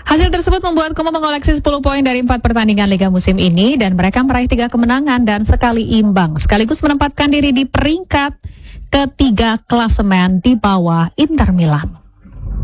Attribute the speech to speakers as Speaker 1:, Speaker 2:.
Speaker 1: Hasil tersebut membuat Como mengoleksi 10 poin dari 4 pertandingan Liga musim ini dan mereka meraih 3 kemenangan dan sekali imbang, sekaligus menempatkan diri di peringkat ketiga klasemen di bawah Inter Milan.